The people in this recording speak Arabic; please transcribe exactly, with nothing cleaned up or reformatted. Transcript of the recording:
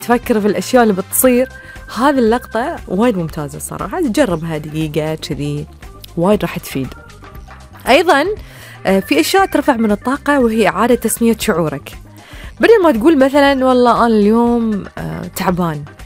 تفكر في الأشياء اللي بتصير. هذه اللقطة وايد ممتازة صراحة، جربها دقيقة كذي وايد راح تفيد. أيضا في أشياء ترفع من الطاقة، وهي إعادة تسمية شعورك. بدل ما تقول مثلا والله أنا اليوم تعبان،